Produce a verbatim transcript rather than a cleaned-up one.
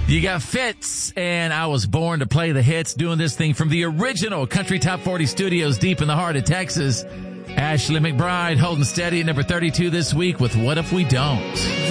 You got Fitz, and I was born to play the hits, doing this thing from the original Country Top forty studios deep in the heart of Texas. Ashley McBryde holding steady at number thirty-two this week with What If We Don't?